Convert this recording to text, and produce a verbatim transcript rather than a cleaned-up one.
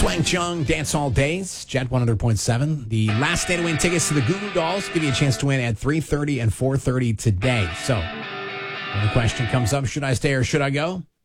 Wang Chung, Dance All Days, Jet one hundred point seven. The last day to win tickets to the Goo Goo Dolls. Give you a chance to win at three thirty and four thirty today. So, when the question comes up, should I stay or should I go?